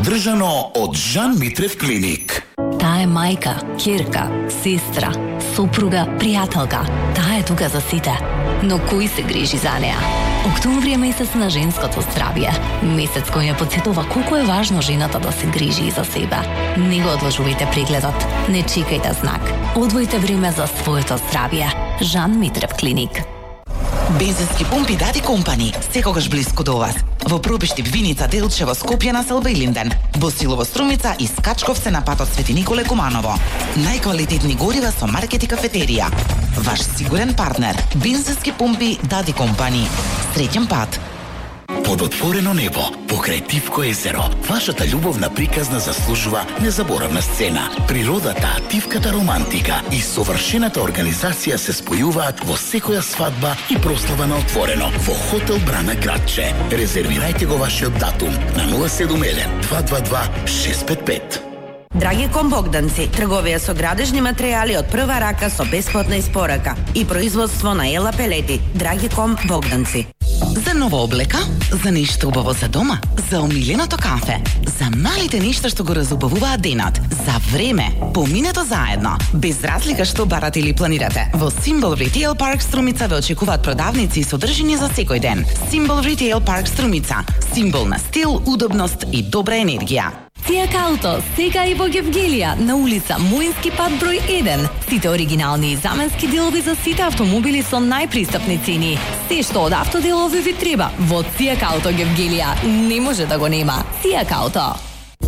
поддржано од Жан Митрев клиник. Таа е мајка, ќерка, сестра, сопруга, пријателка. Таа е тука за сите. Но кој се грижи за неа? Октомври е месец на женското здравје. Месец кој ја потсетува колку е важно жената да се грижи за себе. Не го одложувајте прегледот. Не чекајте знак. Одвојте време за своето здравје. Жан Митрев клиник. Бензински пумпи Дади Компани, секогаш близко до вас. Во Пробиштип, Виница, Делчево, Скопје, Населба и Линден. Босилово, Струмица и Скачковце на патот Свети Николе Куманово. Најквалитетни горива со маркет и кафетерија. Ваш сигурен партнер. Бензински пумпи Дади Компани. Среќен пат. Под отворено небо, покрај Тивко езеро, вашата љубовна приказна заслужува незаборавна сцена. Природата, тивката романтика и совршената организација се спојуваат во секоја свадба и прослава на отворено во Хотел Брана Градче. Резервирајте го вашиот датум на 071 222 655. Драгиком Богданци, трговија со градежни материјали од прва рака со бесплатна испорака и производство на ела пелети. Драгиком Богданци. За нова облека, за нешто убаво за дома, за омиленото кафе, за малите нешта што го разубавуваат денот, за време, поминето заедно, без разлика што барате или планирате. Во Симбол Retail Park Струмица ве очекуваат продавници и содржини за секој ден. Симбол Retail Park Струмица, симбол на стил, удобност и добра енергија. Цијак Ауто, сега и во Гевгелија, на улица Моински пат број 1. Сите оригинални и заменски делови за сите автомобили со најпристапни цени. Се што од автоделови ви треба, во Цијак Ауто Гевгелија не може да го нема. Цијак Ауто.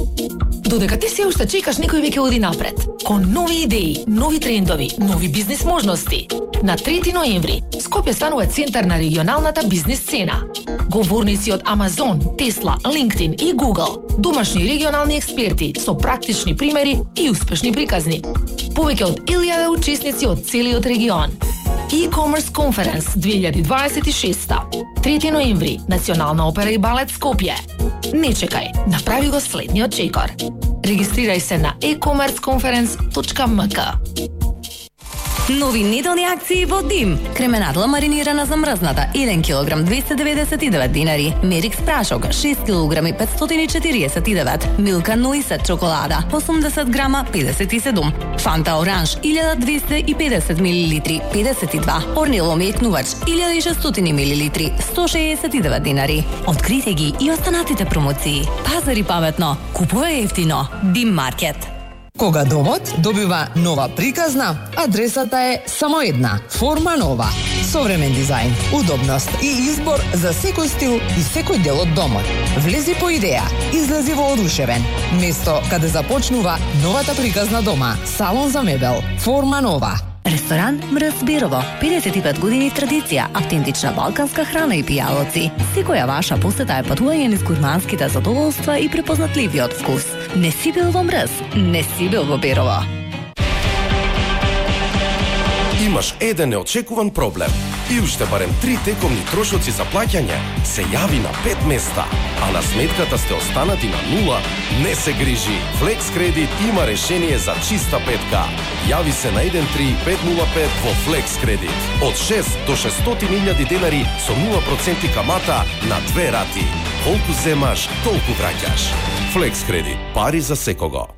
Додека ти се уште чекаш, некој веќе оди напред. Кон нови идеи, нови трендови, нови бизнис можности. На 3 ноември, Скопје станува центар на регионалната бизнис сцена. Говорници од Амазон, Тесла, LinkedIn и Google, домашни и регионални експерти со практични примери и успешни приказни. Повеќе од 1000 учесници од целиот регион. E-commerce Conference 2026. 3 ноември, Национална опера и балет Скопје. Не чекај, направи го следниот чекор. Регистрирај се на e-commerceconference.mk. Нови неделни акции во Дим. Кременадла маринирана замрзната 1 кг 299 динари. Мерикс прашок 6 кг 549. Милка Нуисет чоколада 80 грама 57. Фанта Оранж 1250 мл 52. Орнело мекнувач 1600 мл 169 динари. Открите ги и останатите промоции. Пазари паметно, купувај ефтино. Дим маркет. Кога домот добива нова приказна, адресата е само една – Форма Нова. Современ дизајн, удобност и избор за секој стил и секој дел од домот. Влези по идеја, излези воодушевен. Место каде започнува новата приказна дома. Салон за мебел. Форма Нова. Ресторан Мрз Берово, 55 години традиција, автентична балканска храна и пијалоци. Секоја ваша посета е патување низ гурманските задоволства и препознатливиот вкус. Не си бил во Мрз, не си бил во Берово. Имаш еден неочекуван проблем и уште барем 3 текомни трошоци за плаќање, се јави на 5 места, а на сметката сте останати на 0, не се грижи. Флекс Кредит има решение за чиста петка. Јави се на 13505 во Флекс Кредит. Од 6 до 600.000 денари со 0% камата на 2 рати. Колку земаш, толку враќаш. Флекс Кредит. Пари за секого.